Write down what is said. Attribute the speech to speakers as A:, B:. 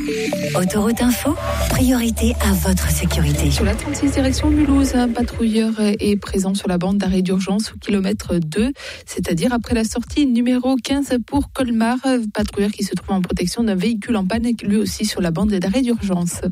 A: Autoroute Info, priorité à votre sécurité.
B: Sur la 36 direction Mulhouse, un patrouilleur est présent sur la bande d'arrêt d'urgence au kilomètre 2, c'est-à-dire après la sortie numéro 15 pour Colmar. Patrouilleur qui se trouve en protection d'un véhicule en panne, lui aussi sur la bande d'arrêt d'urgence.